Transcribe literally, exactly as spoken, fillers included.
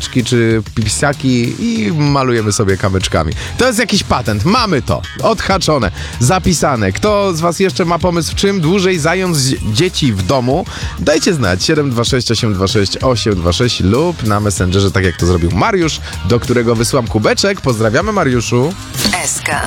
kamyczki czy pisaki i malujemy sobie kamyczkami. To jest jakiś patent. Mamy to. Odhaczone. Zapisane. Kto z was jeszcze ma pomysł, czym dłużej zająć dzieci w domu? Dajcie znać. siedem dwa sześć osiem dwa sześć osiem dwa sześć lub na Messengerze, tak jak to zrobił Mariusz, do którego wysłam kubeczek. Pozdrawiamy, Mariuszu. S K.